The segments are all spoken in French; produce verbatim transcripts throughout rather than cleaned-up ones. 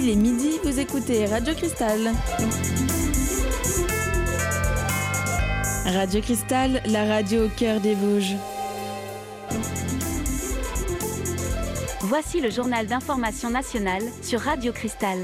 Il est midi, vous écoutez Radio Cristal. Radio Cristal, la radio au cœur des Vosges. Voici le journal d'information nationale sur Radio Cristal.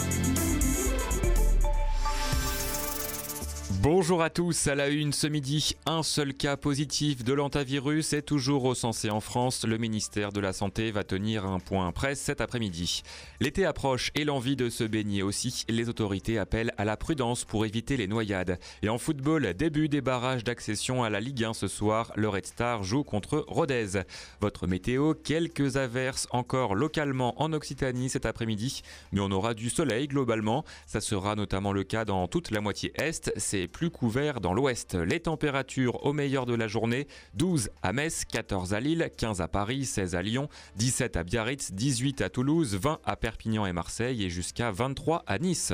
Bonjour à tous, à la une ce midi, un seul cas positif de l'hantavirus est toujours recensé en France. Le ministère de la Santé va tenir un point presse cet après-midi. L'été approche et l'envie de se baigner aussi. Les autorités appellent à la prudence pour éviter les noyades. Et en football, début des barrages d'accession à la Ligue un ce soir. Le Red Star joue contre Rodez. Votre météo, quelques averses encore localement en Occitanie cet après-midi. Mais on aura du soleil globalement. Ça sera notamment le cas dans toute la moitié est. C'est plus couvert dans l'ouest. Les températures au meilleur de la journée, douze à Metz, quatorze à Lille, quinze à Paris, seize à Lyon, dix-sept à Biarritz, dix-huit à Toulouse, vingt à Perpignan et Marseille et jusqu'à vingt-trois à Nice.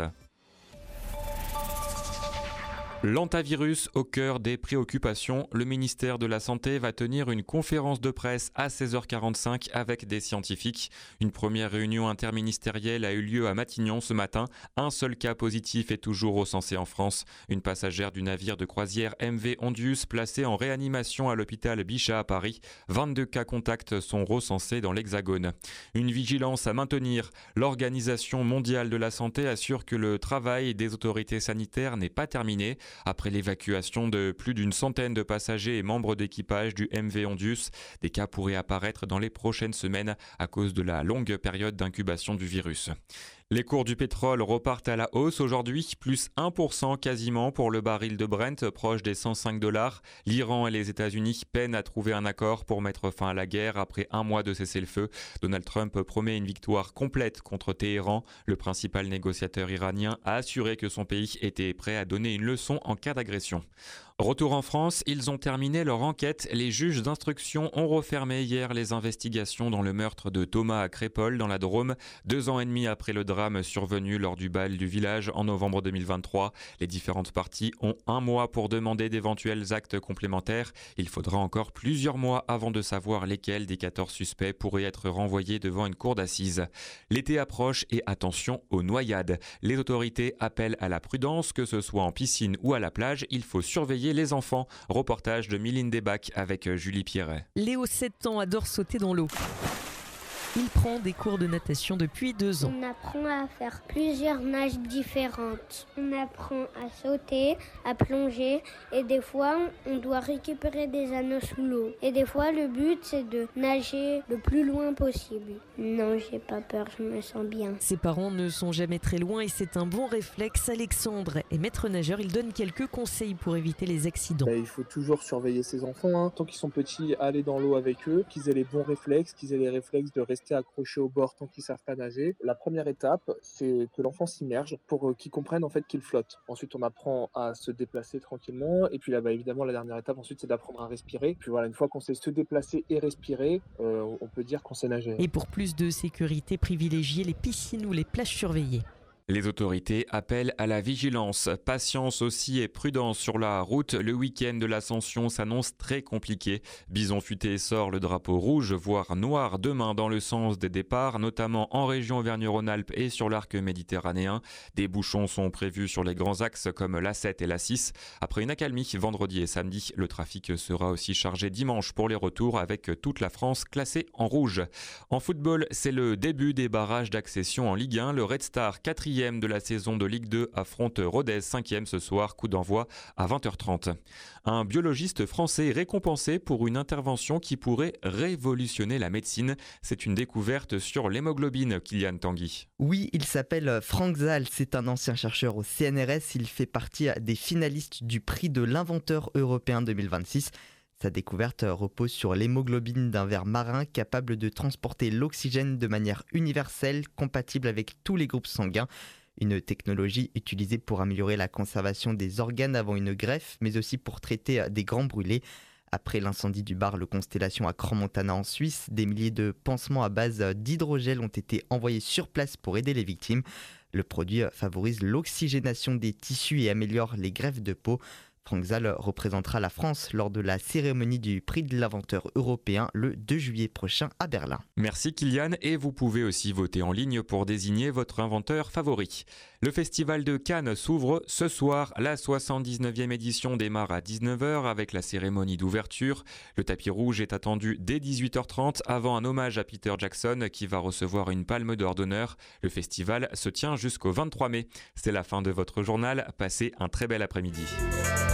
L'hantavirus au cœur des préoccupations. Le ministère de la Santé va tenir une conférence de presse à seize heures quarante-cinq avec des scientifiques. Une première réunion interministérielle a eu lieu à Matignon ce matin. Un seul cas positif est toujours recensé en France. Une passagère du navire de croisière M V Ondius placée en réanimation à l'hôpital Bichat à Paris. vingt-deux cas contacts sont recensés dans l'Hexagone. Une vigilance à maintenir. L'Organisation mondiale de la santé assure que le travail des autorités sanitaires n'est pas terminé. Après l'évacuation de plus d'une centaine de passagers et membres d'équipage du M V Ondius, des cas pourraient apparaître dans les prochaines semaines à cause de la longue période d'incubation du virus. Les cours du pétrole repartent à la hausse aujourd'hui, plus un pour cent quasiment pour le baril de Brent, proche des cent cinq dollars. L'Iran et les États-Unis peinent à trouver un accord pour mettre fin à la guerre après un mois de cessez-le-feu. Donald Trump promet une victoire complète contre Téhéran. Le principal négociateur iranien a assuré que son pays était prêt à donner une leçon en cas d'agression. Retour en France, ils ont terminé leur enquête. Les juges d'instruction ont refermé hier les investigations dans le meurtre de Thomas à Crépol dans la Drôme. Deux ans et demi après le drame survenu lors du bal du village en novembre deux mille vingt-trois. Les différentes parties ont un mois pour demander d'éventuels actes complémentaires. Il faudra encore plusieurs mois avant de savoir lesquels des quatorze suspects pourraient être renvoyés devant une cour d'assises. L'été approche et attention aux noyades. Les autorités appellent à la prudence, que ce soit en piscine ou à la plage. Il faut surveiller les enfants. Reportage de Mylène Desbacs avec Julie Pierret. Léo, sept ans, adore sauter dans l'eau. Il prend des cours de natation depuis deux ans. On apprend à faire plusieurs nages différentes. On apprend à sauter, à plonger et des fois on doit récupérer des anneaux sous l'eau. Et des fois le but c'est de nager le plus loin possible. Non, j'ai pas peur, je me sens bien. Ses parents ne sont jamais très loin et c'est un bon réflexe. Alexandre est maître nageur, il donne quelques conseils pour éviter les accidents. Il faut toujours surveiller ses enfants, hein. Tant qu'ils sont petits, aller dans l'eau avec eux, qu'ils aient les bons réflexes, qu'ils aient les réflexes de rester accrochés au bord tant qu'ils savent pas nager. La première étape, c'est que l'enfant s'immerge pour qu'il comprenne en fait qu'il flotte. Ensuite, on apprend à se déplacer tranquillement et puis là, bah, évidemment, la dernière étape ensuite, c'est d'apprendre à respirer. Puis voilà, une fois qu'on sait se déplacer et respirer, euh, on peut dire qu'on sait nager. Et pour plus de sécurité, privilégiez les piscines ou les plages surveillées. Les autorités appellent à la vigilance, patience aussi et prudence sur la route. Le week-end de l'Ascension s'annonce très compliqué. Bison Futé sort le drapeau rouge, voire noir demain dans le sens des départs, notamment en région Auvergne-Rhône-Alpes et sur l'arc méditerranéen. Des bouchons sont prévus sur les grands axes comme l'A sept et l'A six. Après une accalmie vendredi et samedi, le trafic sera aussi chargé dimanche pour les retours avec toute la France classée en rouge. En football, c'est le début des barrages d'accession en Ligue un. Le Red Star, quatrième de la saison de Ligue deux, affronte Rodez, cinquième ce soir, coup d'envoi à vingt heures trente. Un biologiste français récompensé pour une intervention qui pourrait révolutionner la médecine. C'est une découverte sur l'hémoglobine, Kylian Tanguy. Oui, il s'appelle Frank Zahl, c'est un ancien chercheur au C N R S. Il fait partie des finalistes du prix de l'inventeur européen deux mille vingt-six. Sa découverte repose sur l'hémoglobine d'un ver marin capable de transporter l'oxygène de manière universelle, compatible avec tous les groupes sanguins. Une technologie utilisée pour améliorer la conservation des organes avant une greffe, mais aussi pour traiter des grands brûlés. Après l'incendie du bar Le Constellation à Crans-Montana en Suisse, des milliers de pansements à base d'hydrogel ont été envoyés sur place pour aider les victimes. Le produit favorise l'oxygénation des tissus et améliore les greffes de peau. Franck Zal représentera la France lors de la cérémonie du prix de l'inventeur européen le deux juillet prochain à Berlin. Merci Kylian, et vous pouvez aussi voter en ligne pour désigner votre inventeur favori. Le festival de Cannes s'ouvre ce soir. La soixante-dix-neuvième édition démarre à dix-neuf heures avec la cérémonie d'ouverture. Le tapis rouge est attendu dès dix-huit heures trente avant un hommage à Peter Jackson qui va recevoir une palme d'or d'honneur. Le festival se tient jusqu'au vingt-trois mai. C'est la fin de votre journal. Passez un très bel après-midi.